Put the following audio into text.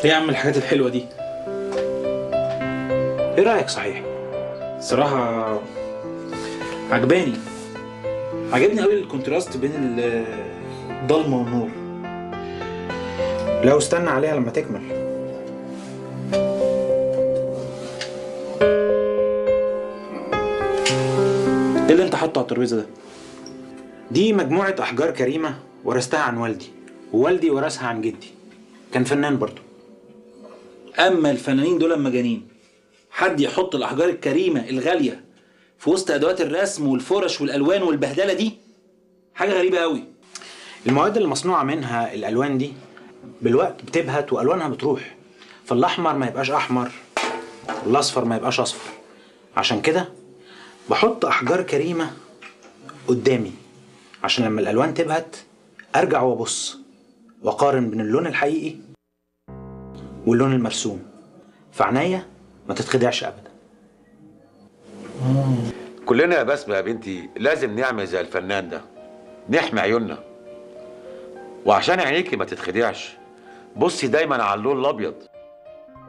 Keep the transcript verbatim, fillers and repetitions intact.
ايه يا عم الحاجات الحلوه دي؟ ايه رايك صحيح؟ الصراحه عجباني. عجبني قوي الكونتراست بين الضلمه والنور. لو استنى عليها لما تكمل. ايه اللي انت حاطه على الترابيزه ده؟ دي مجموعه احجار كريمه ورثتها عن والدي، ووالدي ورثها عن جدي، كان فنان برضه. اما الفنانين دول مجانين. حد يحط الاحجار الكريمه الغاليه في وسط ادوات الرسم والفرش والالوان والبهدله دي؟ حاجه غريبه قوي. المواد اللي مصنوعه منها الالوان دي بالوقت بتبهت والوانها بتروح، فالاحمر ما يبقاش احمر، الاصفر ما يبقاش اصفر. عشان كده بحط احجار كريمه قدامي عشان لما الالوان تبهت ارجع وابص واقارن بين اللون الحقيقي واللون المرسوم، فعناية ما تتخدعش ابدا. كلنا يا بسمة يا بنتي لازم نعمل زي الفنان ده، نحمي عيوننا، وعشان عينيكي ما تتخدعش بصي دايما على اللون الابيض